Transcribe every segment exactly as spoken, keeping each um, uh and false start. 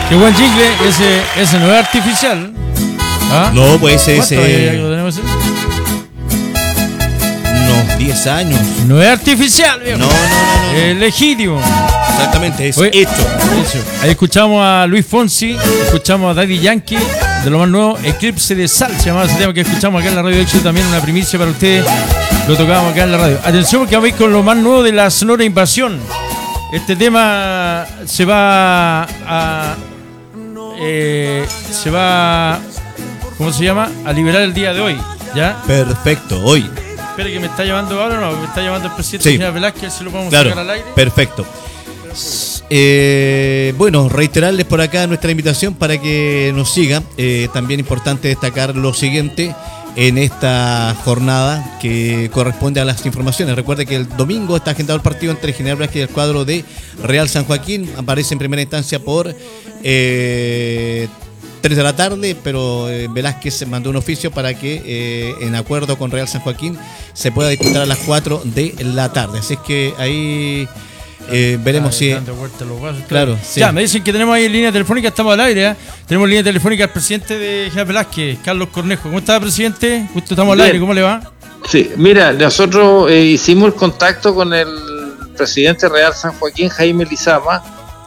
Qué buen jingle, ese, ese no es artificial. ¿Ah? No, pues ese. ¿Cuánto lo tenemos? Unos diez años. No es artificial, viejo. No, no, no, no. Es legítimo. Exactamente, es Oye, hecho. hecho. Ahí escuchamos a Luis Fonsi, escuchamos a Daddy Yankee, de lo más nuevo, Eclipse de Sal, se llamaba ese tema que escuchamos acá en la radio. De hecho, también una primicia para ustedes, lo tocábamos acá en la radio. Atención, porque vamos a ir con lo más nuevo de la Sonora Invasión. Este tema se va a... Eh, se va... ¿Cómo se llama? A liberar el día de hoy, ¿ya? Perfecto, hoy. Espera, que me está llamando ahora, no, me está llamando el presidente Sí. Velázquez, si lo podemos Claro, sacar al aire. perfecto. Eh, bueno, reiterarles por acá nuestra invitación para que nos sigan. Eh, también importante destacar lo siguiente en esta jornada que corresponde a las informaciones. Recuerde que el domingo está agendado el partido entre General Velázquez y el cuadro de Real San Joaquín. Aparece en primera instancia por eh, tres de la tarde, pero eh, Velázquez mandó un oficio para que eh, en acuerdo con Real San Joaquín se pueda disputar a las cuatro de la tarde. Así es que ahí... Eh, veremos si. Claro, sí. Ya, me dicen que tenemos ahí en línea telefónica, estamos al aire. ¿eh? Tenemos en línea telefónica al presidente de General Velázquez, Carlos Cornejo. ¿Cómo está, presidente? Justo estamos al aire, ¿cómo le va? Sí, mira, nosotros eh, hicimos el contacto con el presidente Real San Joaquín, Jaime Lizama,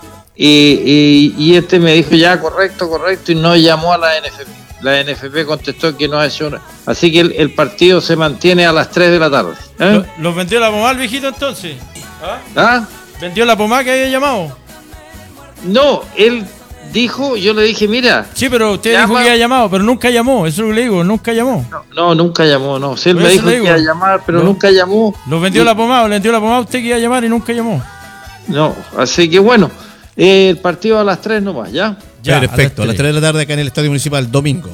y, y, y este me dijo ya, correcto, correcto, y no llamó a la N F P. La N F P contestó que no ha hecho nada. Así que el, el partido se mantiene a las tres de la tarde. ¿eh? ¿Los vendió la pomada el viejito entonces? ¿Ah? ¿Ah? ¿Vendió la pomada que había llamado? No, él dijo, yo le dije, mira. Sí, pero usted llama, dijo que había llamado, pero nunca llamó, eso es lo que le digo, nunca llamó. No, no nunca llamó, no. Sí, él Por me eso dijo le que digo. iba a llamar, pero No. nunca llamó. ¿Lo vendió Y- la pomada o le vendió la pomada a usted que iba a llamar y nunca llamó? No, así que bueno, eh, el partido a las tres nomás, ¿ya? Ya, Perfecto, a las tres. tres de la tarde acá en el Estadio Municipal, domingo.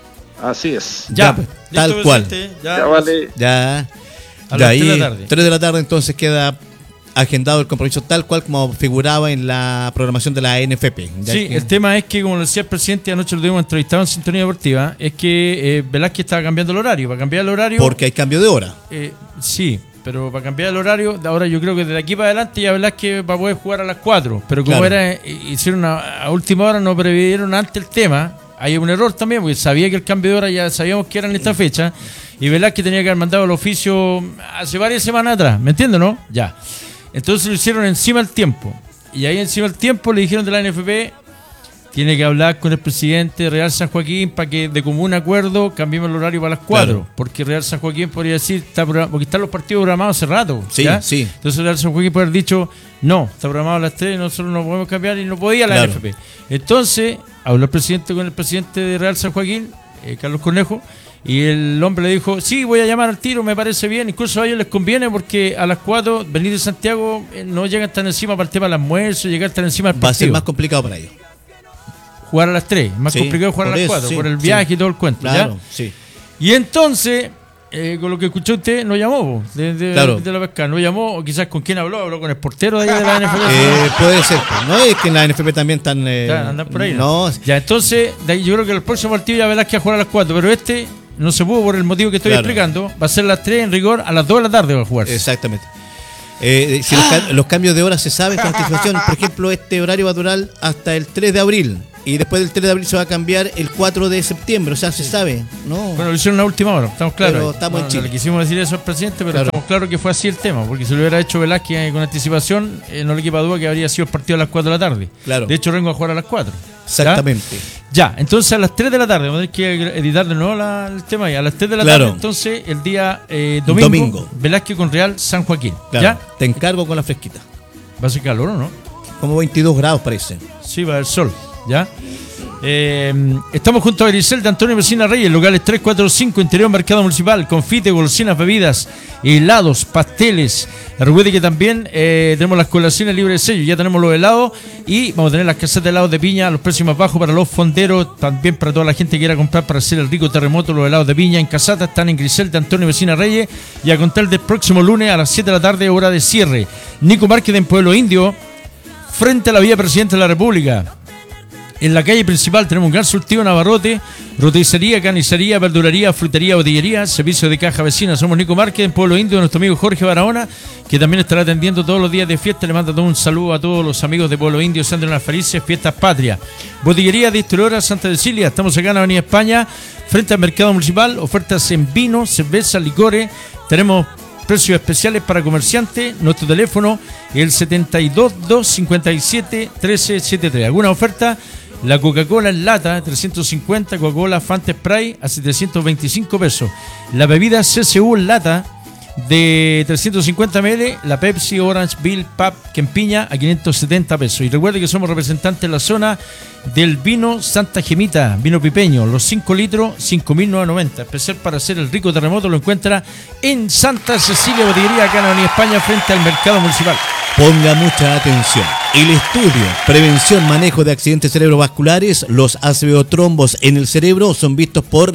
Así es. Ya, Ya, pues, listo, tal cual. presidente, Ya, Ya vale. Ya. A de las ahí, tres de la tarde. tres de la tarde entonces queda agendado el compromiso tal cual como figuraba en la programación de la N F P. Ya Sí, que- el tema es que, como lo decía el presidente, anoche lo tuvimos entrevistado en Sintonía Deportiva, es que eh, Velázquez estaba cambiando el horario. Para cambiar el horario... Porque hay cambio de hora. eh, sí, pero para cambiar el horario, ahora yo creo que desde aquí para adelante ya Velázquez va a poder jugar a las cuatro. Pero como Claro. era, eh, hicieron a, a última hora, no previeron antes el tema. Hay un error también, porque sabía que el cambio de hora ya sabíamos que era en esta fecha. Y Velázquez tenía que haber mandado el oficio hace varias semanas atrás. ¿Me entiendes, no? Ya. Entonces lo hicieron encima del tiempo. Y ahí encima del tiempo le dijeron de la N F P, tiene que hablar con el presidente de Real San Joaquín para que de común acuerdo cambiemos el horario para las cuatro. Claro. Porque Real San Joaquín podría decir, está programa- porque están los partidos programados hace rato. Sí, ¿ya? sí. Entonces Real San Joaquín puede haber dicho, no, está programado a las tres, nosotros no podemos cambiar y no podía la Claro. N F P. Entonces habló el presidente con el presidente de Real San Joaquín, eh, Carlos Cornejo, y el hombre le dijo, sí, voy a llamar al tiro, me parece bien. Incluso a ellos les conviene porque a las cuatro venir de Santiago eh, no llegan tan encima para el tema del almuerzo, llegar tan encima del Va a ser partido. más complicado para ellos. Jugar a las tres, más Sí, complicado jugar a por las eso, cuatro, sí, por el sí. viaje y todo el cuento. Claro, ¿ya? sí. Y entonces, eh, con lo que escuchó usted, no llamó po, de, de, Claro. de la pesca, no llamó, o quizás con quién habló, habló con el portero de, ahí de la N F P. Eh, puede ser. pues, No es que en la N F P también están. Eh, Claro, andan por ahí. No, Ya, entonces, de ahí yo creo que el próximo partido ya Velázquez a jugar a las cuatro, pero este no se pudo por el motivo que estoy Claro. explicando. Va a ser a las tres en rigor, a las dos de la tarde va a jugar. exactamente. Eh, si los, ca- los cambios de hora se saben con anticipación, por ejemplo, este horario va a durar hasta el tres de abril. Y después del tres de abril se va a cambiar el cuatro de septiembre. O sea, se sabe. No. Bueno, lo hicieron en la última hora, estamos claros. Pero ahí. estamos en No, no Chile. le quisimos decir eso al presidente, pero Claro. estamos claros que fue así el tema, porque si lo hubiera hecho Velázquez con anticipación, eh, no le quepa duda que habría sido el partido a las cuatro de la tarde. Claro. De hecho, vengo a jugar a las cuatro. Exactamente. Ya, entonces a las tres de la tarde, vamos a tener que editar de nuevo la- el tema ahí. A las tres de la Claro. tarde, entonces, el día eh, domingo, Domingo. Velázquez con Real San Joaquín. Claro. ¿Ya? Te encargo con la fresquita. Va a ser calor, ¿o no? Como veintidós grados parece. Sí, va a haber sol, ¿ya? Eh, estamos junto a Grisel de Antonio Vecina Reyes, locales tres cuatro cinco, interior mercado municipal, confite, golosinas, bebidas, helados, pasteles. Recuerde que también eh, tenemos las colaciones libres de sello, ya tenemos los helados y vamos a tener las casetas de helados de piña a los precios más bajos para los fonderos, también para toda la gente que quiera comprar para hacer el rico terremoto. Los helados de piña en casata están en Grisel de Antonio Vecina Reyes y a contar del próximo lunes a las siete de la tarde, hora de cierre. Nico Márquez en Pueblo Indio, frente a la Vía Presidente de la República. En la calle principal tenemos un gran surtido en abarrote, roticería, carnicería, verdulería, frutería, botillería, servicio de caja vecina. Somos Nico Márquez, en Pueblo Indio, nuestro amigo Jorge Barahona, que también estará atendiendo todos los días de fiesta. Le manda todo un saludo a todos los amigos de Pueblo Indio, Sandra Las Felices, Fiestas Patrias. Botillería Distribuidora Santa Cecilia, estamos acá en Avenida España, frente al Mercado Municipal, ofertas en vino, cerveza, licores. Tenemos precios especiales para comerciantes. Nuestro teléfono es el setenta y dos, doscientos cincuenta y siete, trece setenta y tres. ¿Alguna oferta? La Coca-Cola en lata, trescientos cincuenta, Coca-Cola Fanta Spray a setecientos veinticinco pesos. La bebida C C U en lata de trescientos cincuenta mililitros, la Pepsi Orange Bill Pap Kempiña a quinientos setenta pesos. Y recuerde que somos representantes en la zona del vino Santa Gemita, vino pipeño, los cinco litros, cinco mil novecientos noventa. Especial para hacer el rico terremoto, lo encuentra en Santa Cecilia Botillería, acá en Avenida España, frente al Mercado Municipal. Ponga mucha atención. El estudio, prevención, manejo de accidentes cerebrovasculares, los aceotrombos en el cerebro son vistos por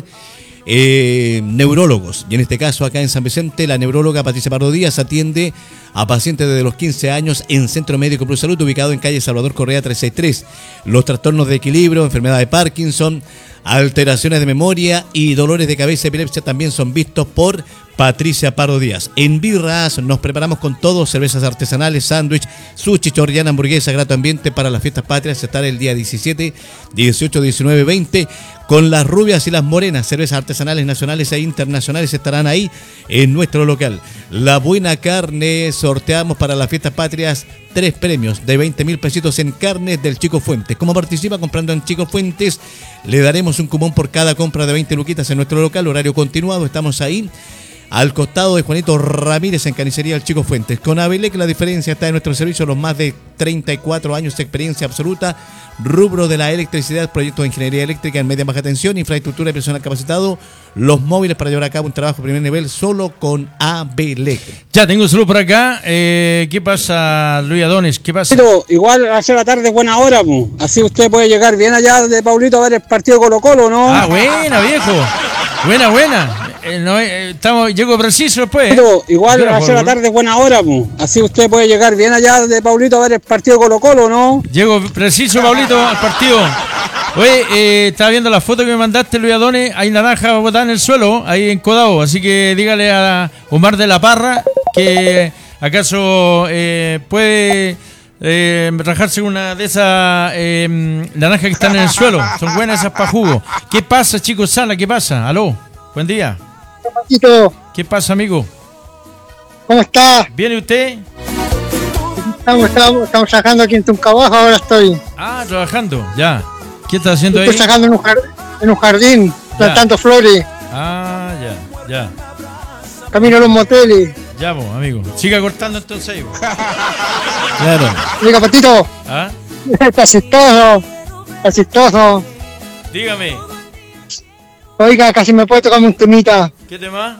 eh, neurólogos. Y en este caso, acá en San Vicente, la neuróloga Patricia Pardo Díaz atiende a pacientes desde los quince años en Centro Médico Plus Salud, ubicado en calle Salvador Correa trescientos sesenta y tres. Los trastornos de equilibrio, enfermedad de Parkinson, alteraciones de memoria y dolores de cabeza y epilepsia también son vistos por Patricia Pardo Díaz. En Birras nos preparamos con todo, cervezas artesanales, sándwich, sushi, chorrillana, hamburguesa, grato ambiente para las fiestas patrias. Estar el día diecisiete, dieciocho, diecinueve, veinte con las rubias y las morenas. Cervezas artesanales nacionales e internacionales estarán ahí en nuestro local. La buena carne, sorteamos para las fiestas patrias tres premios de veinte mil pesitos en carnes del Chico Fuentes. Como participa comprando en Chico Fuentes, le daremos un cupón por cada compra de veinte luquitas en nuestro local. Horario continuado, estamos ahí al costado de Juanito Ramírez en Carnicería El Chico Fuentes. Con Abelec la diferencia está en nuestro servicio, los más de treinta y cuatro años de experiencia absoluta, rubro de la electricidad, proyectos de ingeniería eléctrica en media baja tensión, infraestructura y personal capacitado, los móviles para llevar a cabo un trabajo de primer nivel solo con Abelec. Ya, tengo un saludo por acá. Eh, ¿Qué pasa, Luis Adones? ¿Qué pasa? Pero igual hace la tarde buena hora, po. Así usted puede llegar bien allá de Paulito a ver el partido Colo Colo, ¿no? Ah, buena, viejo. Buena, buena. Eh, no, eh, estamos, llego preciso después. Pero igual hace la tarde buena hora, po. Así usted puede llegar bien allá de Paulito a ver el partido Colo Colo, ¿no? Llego preciso, Paulito, al partido. Oye, eh, estaba viendo la foto que me mandaste, Luis Adones. Hay naranja botada en el suelo, ahí en Codao. Así que dígale a Omar de la Parra que acaso eh, puede eh, rajarse una de esas eh, naranjas que están en el suelo. Son buenas esas para jugo. ¿Qué pasa, chicos? Sala, ¿qué pasa? Aló, buen día. Paquito, ¿Qué pasa, amigo? ¿cómo está? ¿Viene usted? Estamos, estamos, estamos trabajando aquí en Tuncabajo, ahora estoy. Ah, trabajando, ya. ¿Qué está haciendo ahí? Estoy trabajando en un, jar- en un jardín, plantando flores, Ah, ya, ya. camino a los moteles. Ya, vos, amigo. Siga cortando entonces ahí, vos. Claro. Diga, Patito, ¿Ah? está chistoso, está chistoso. Dígame, Oiga, casi me puede tocar un temita. ¿qué tema?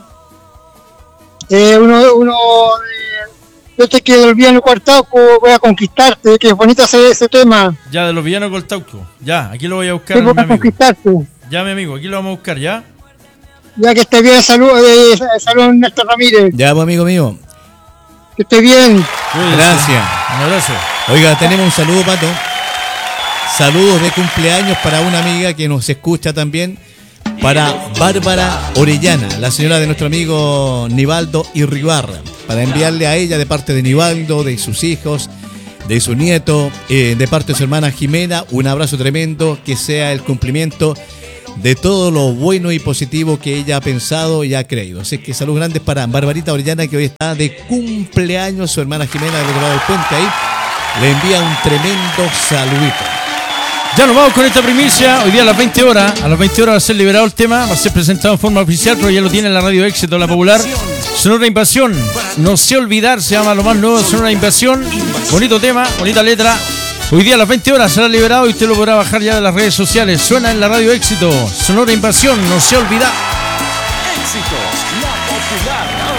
Eh, uno, uno, eh, yo te quiero el viernes Cuartauco, voy a conquistarte, que bonito ese, ese tema. Ya, de los villanos Coltauco. Ya, aquí lo voy a buscar, Sí, mi voy a amigo. conquistarte. Ya, mi amigo, aquí lo vamos a buscar, ¿ya? Ya que esté bien, salud, eh, salud Néstor Ramírez, Ya, pues, amigo mío. que esté bien. Cuídese. Gracias. Un abrazo. Oiga, tenemos un saludo, Pato. Saludos de cumpleaños para una amiga que nos escucha también. Para Bárbara Orellana, la señora de nuestro amigo Nivaldo Irribarra. Para enviarle a ella de parte de Nivaldo, de sus hijos, de su nieto, eh, de parte de su hermana Jimena, un abrazo tremendo, que sea el cumplimiento de todo lo bueno y positivo que ella ha pensado y ha creído. Así que saludos grandes para Barbarita Orellana, que hoy está de cumpleaños, su hermana Jimena del otro lado del puente ahí. Le envía un tremendo saludito. Ya nos vamos con esta primicia. Hoy día a las veinte horas. A las veinte horas va a ser liberado el tema. Va a ser presentado en forma oficial, pero ya lo tiene en la radio Éxito, la popular. Sonora Invasión. No sé olvidar, se llama lo más nuevo. Sonora Invasión. Bonito tema, bonita letra. Hoy día a las veinte horas será liberado y usted lo podrá bajar ya de las redes sociales. Suena en la radio Éxito. Sonora Invasión. No sé olvidar. Éxitos, la popular.